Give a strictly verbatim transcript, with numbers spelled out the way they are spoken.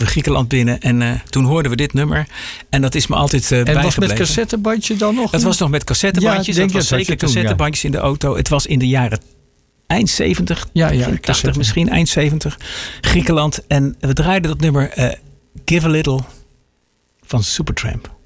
Griekenland binnen. En uh, toen hoorden we dit nummer. En dat is me altijd uh, bijgebleven. En was met cassettebandje dan nog? Het was nog met cassettebandjes. Ja, dat was zeker toen, cassettebandjes ja. in de auto. Het was in de jaren eind zeventig, ja, ja, tachtig misschien, eind zeventig. Griekenland. En we draaiden dat nummer uh, Give a Little van Supertramp.